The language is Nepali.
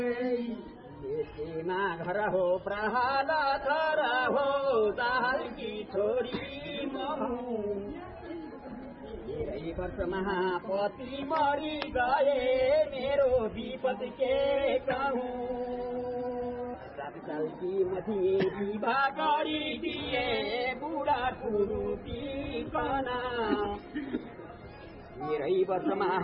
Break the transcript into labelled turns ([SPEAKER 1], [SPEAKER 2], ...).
[SPEAKER 1] देशमा घर हो प्रहलाद घर हो दाहालकी छोरी म हुँ। धेरै वर्षमा पति मरि गए मेरो विपद के कहूँ। सालकी मथि विवाह गरिदिए बुढा ठुरुटी कना। धेरै वर्षमा